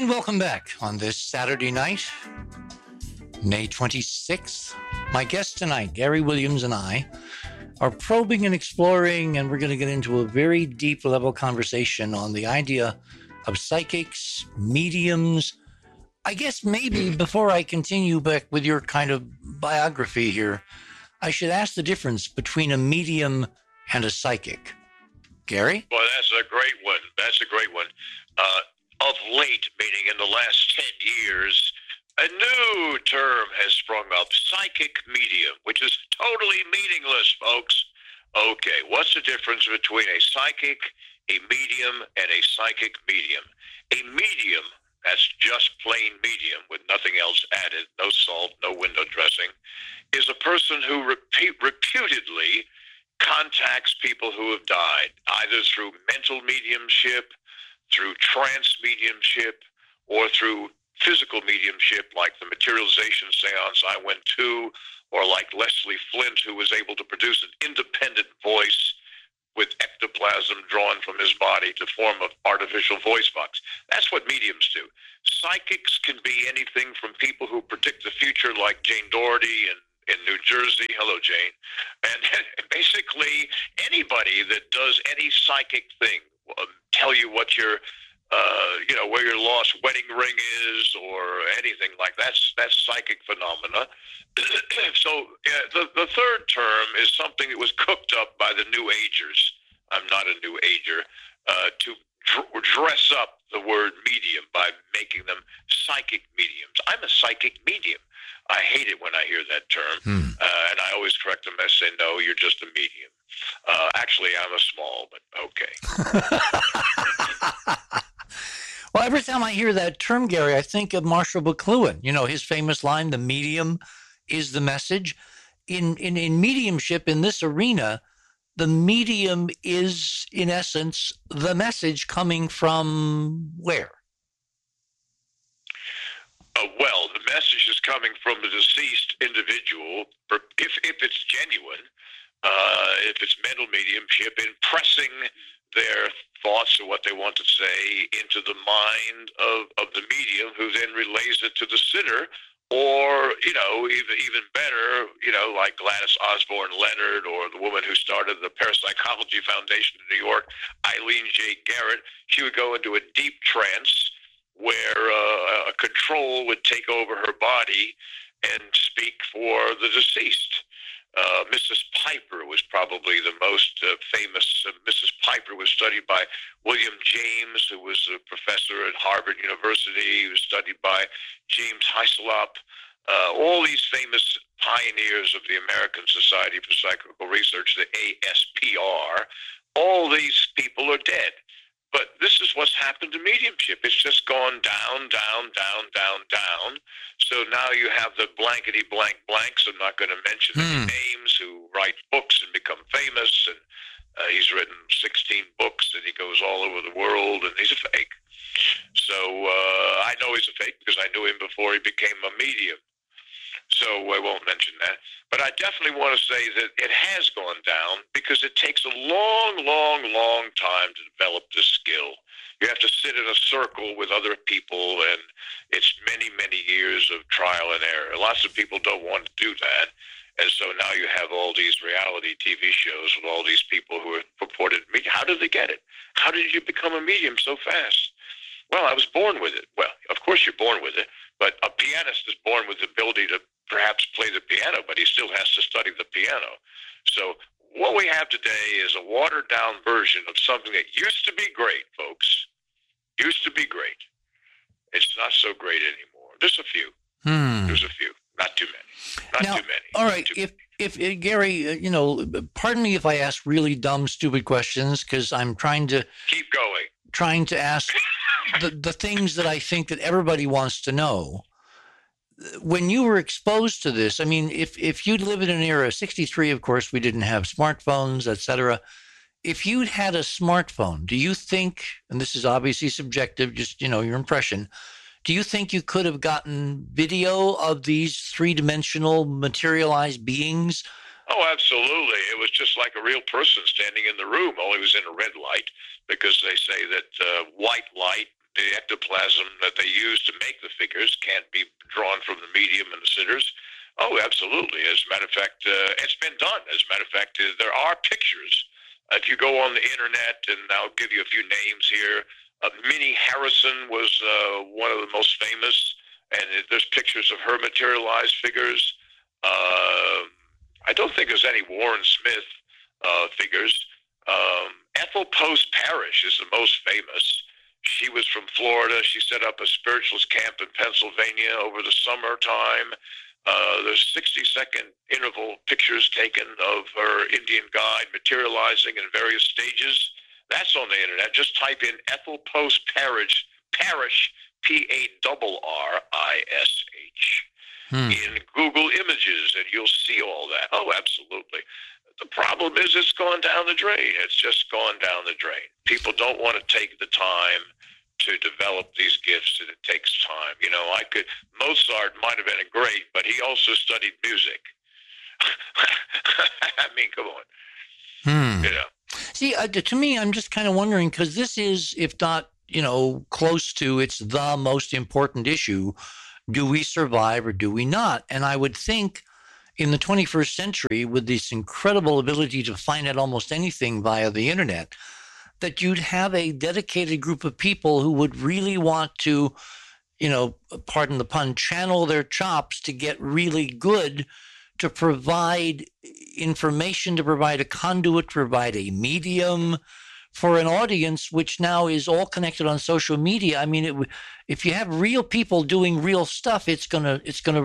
And welcome back on this Saturday night, May 26th. My guest tonight, Gary Williams, and I are probing and exploring, and we're going to get into a very deep level conversation on the idea of psychics, mediums. I guess maybe before I continue back with your kind of biography here, I should ask the difference between a medium and a psychic. Gary? Well, that's a great one. Of late, meaning in the last 10 years, a new term has sprung up, psychic medium, which is totally meaningless, folks. Okay, what's the difference between a psychic, a medium, and a psychic medium? A medium, that's just plain medium with nothing else added, no salt, no window dressing, is a person who reputedly contacts people who have died, either through mental mediumship, through trance mediumship, or through physical mediumship, like the materialization seance I went to, or like Leslie Flint, who was able to produce an independent voice with ectoplasm drawn from his body to form an artificial voice box. That's what mediums do. Psychics can be anything from people who predict the future, like Jane Doherty in New Jersey. Hello, Jane. And basically anybody that does any psychic thing, tell you what your, where your lost wedding ring is, or anything like that. That's psychic phenomena. So the third term is something that was cooked up by the New Agers. I'm not a New Ager, to dress up the word medium by making them psychic mediums. I'm a psychic medium. I hate it when I hear that term, and I always correct them. I say, no, you're just a medium. Actually, I'm a small, but okay. Well, every time I hear that term, Gary, I think of Marshall McLuhan. You know, his famous line, the medium is the message. In mediumship, in this arena, the medium is, in essence, the message coming from where? Well, the message is coming from the deceased individual, if it's genuine, if it's mental mediumship, impressing their thoughts or what they want to say into the mind of the medium, who then relays it to the sitter, or, even better, like Gladys Osborne Leonard, or the woman who started the Parapsychology Foundation in New York, Eileen J. Garrett. She would go into a deep trance where a control would take over her body and speak for the deceased. Mrs. Piper was probably the most famous. Mrs. Piper was studied by William James, who was a professor at Harvard University. He was studied by James Hyslop. All these famous pioneers of the American Society for Psychical Research, the ASPR, all these people are dead. But this is what's happened to mediumship. It's just gone down, down, down, down, down. So now you have the blankety blank blanks. I'm not going to mention any names, who write books and become famous. And he's written 16 books, and he goes all over the world, and he's a fake. So I know he's a fake because I knew him before he became a medium. So I won't mention that. But I definitely want to say that it has gone down because it takes a long, long, long time to develop this skill. You have to sit in a circle with other people, and it's many, many years of trial and error. Lots of people don't want to do that. And so now you have all these reality TV shows with all these people who are purported medium. How did they get it? How did you become a medium so fast? Well, I was born with it. Well, of course you're born with it, but a pianist is born with the ability to perhaps play the piano, but he still has to study the piano. So what we have today is a watered-down version of something that used to be great, folks. Used to be great. It's not so great anymore. There's a few. There's a few. Not too many. Not too many. All right. If Gary, pardon me if I ask really dumb, stupid questions, because I'm trying to keep going. Trying to ask the things that I think that everybody wants to know. When you were exposed to this, I mean, if you'd lived in an era, 63, of course, we didn't have smartphones, et cetera. If you'd had a smartphone, do you think, and this is obviously subjective, just, your impression, do you think you could have gotten video of these three-dimensional materialized beings? Oh, absolutely. It was just like a real person standing in the room, only it was in a red light, because they say that white light the ectoplasm that they use to make the figures can't be drawn from the medium and the sitters. Oh, absolutely. As a matter of fact, it's been done. As a matter of fact, there are pictures. If you go on the internet, and I'll give you a few names here, Minnie Harrison was one of the most famous, and there's pictures of her materialized figures. I don't think there's any Warren Smith figures. Ethel Post Parrish is the most famous. She was from Florida. She set up a spiritualist camp in Pennsylvania over the summertime. There's 60-second interval pictures taken of her Indian guide materializing in various stages. That's on the internet. Just type in Ethel Post Parrish, Parrish, in Google Images, and you'll see all that. Oh, absolutely. The problem is it's gone down the drain. It's just gone down the drain. People don't want to take the time to develop these gifts, and it takes time. You know, Mozart might have been great, but he also studied music. I mean, come on. You know. See, to me, I'm just kind of wondering, because this is, if not, close to, it's the most important issue. Do we survive or do we not? And I would think in the 21st century, with this incredible ability to find out almost anything via the internet, that you'd have a dedicated group of people who would really want to, pardon the pun, channel their chops to get really good, to provide information, to provide a conduit, to provide a medium for an audience, which now is all connected on social media. I mean, if you have real people doing real stuff, it's gonna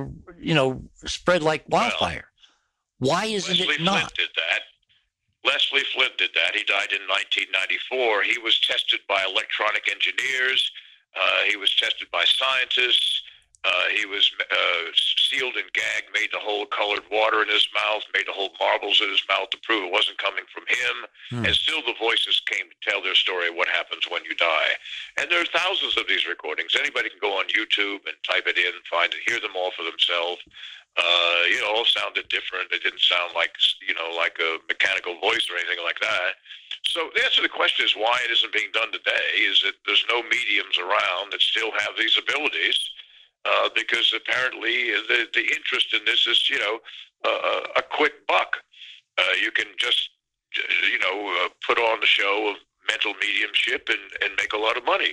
spread like wildfire. Why isn't it not? Flint did that. Leslie Flint did that. He died in 1994. He was tested by electronic engineers. He was tested by scientists. He was sealed and gagged, made to hold colored water in his mouth, made to hold marbles in his mouth to prove it wasn't coming from him. And still the voices came to tell their story of what happens when you die. And there are thousands of these recordings. Anybody can go on YouTube and type it in, find it, hear them all for themselves. All sounded different. It didn't sound like a mechanical voice or anything like that. So the answer to the question is why it isn't being done today is that there's no mediums around that still have these abilities. Because apparently the interest in this is, a quick buck. You can just, put on the show of mental mediumship and make a lot of money.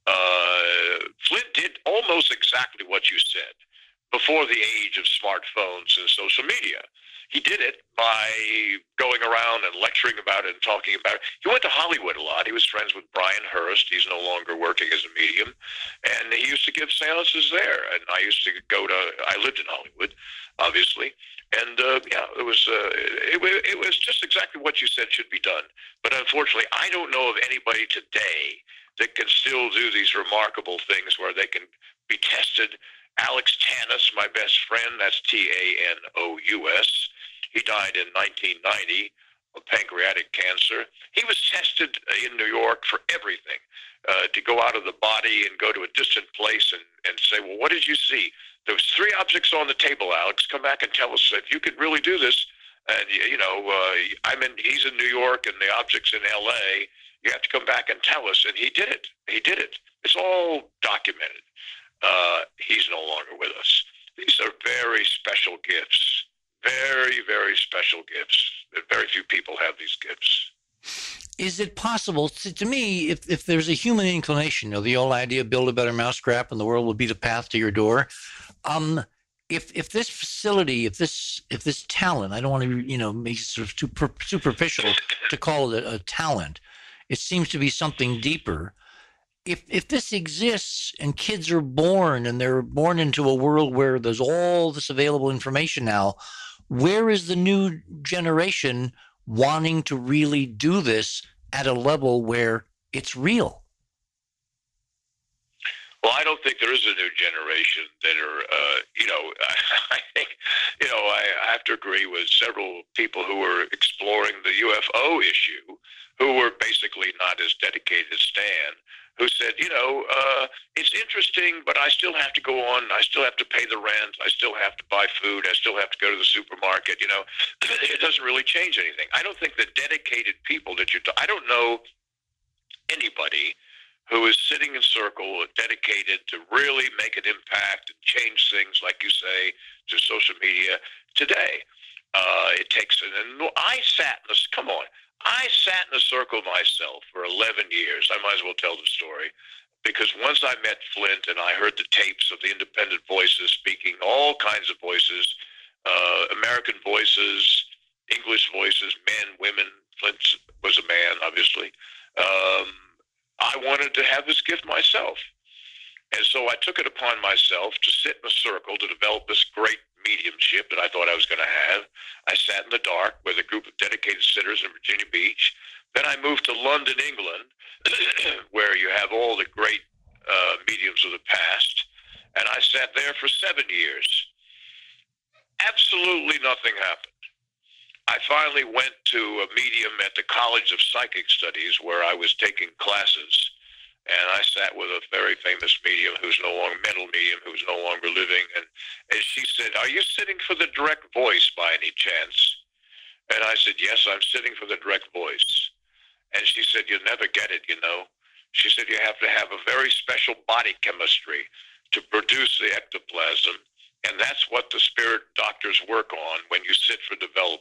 Flint did almost exactly what you said before the age of smartphones and social media. He did it by going around and lecturing about it and talking about it. He went to Hollywood a lot. He was friends with Brian Hurst. He's no longer working as a medium. And he used to give seances there. And I used to I lived in Hollywood, obviously. And, it was just exactly what you said should be done. But unfortunately, I don't know of anybody today that can still do these remarkable things where they can be tested. Alex Tanis, my best friend, that's Tanous. He died in 1990 of pancreatic cancer. He was tested in New York for everything, to go out of the body and go to a distant place and say, well, what did you see? There was 3 objects on the table, Alex. Come back and tell us if you could really do this. And, he's in New York and the object's in L.A. You have to come back and tell us. And he did it. It's all documented. He's no longer with us. These are very special gifts. Very, very special gifts. Very few people have these gifts. Is it possible, to me, if there's a human inclination, the old idea, build a better mousetrap and the world will be the path to your door. If this facility, if this talent, I don't want to, make it sort of too superficial to call it a talent. It seems to be something deeper. If this exists and kids are born and they're born into a world where there's all this available information now, where is the new generation wanting to really do this at a level where it's real? Well, I don't think there is a new generation that are, I think, I have to agree with several people who were exploring the UFO issue, who were basically not as dedicated as Stan, who said, it's interesting, but I still have to go on. I still have to pay the rent. I still have to buy food. I still have to go to the supermarket. It doesn't really change anything. I don't think the dedicated people I don't know anybody who is sitting in circle, dedicated to really make an impact and change things, like you say, to social media today. It takes an. I sat in this. Come on. I sat in a circle myself for 11 years. I might as well tell the story, because once I met Flint and I heard the tapes of the independent voices speaking, all kinds of voices, American voices, English voices, men, women. Flint was a man, obviously. I wanted to have this gift myself. And so I took it upon myself to sit in a circle to develop this great mediumship that I thought I was going to have. I sat in the dark with a group of dedicated sitters in Virginia Beach. Then I moved to London, England, where you have all the great mediums of the past. And I sat there for 7 years. Absolutely nothing happened. I finally went to a medium at the College of Psychic Studies where I was taking classes. And I sat with a very famous medium who's no longer, mental medium, who's no longer living. And she said, "Are you sitting for the direct voice by any chance?" And I said, "Yes, I'm sitting for the direct voice." And she said, "You'll never get it, you know." She said, "You have to have a very special body chemistry to produce the ectoplasm. And that's what the spirit doctors work on when you sit for development.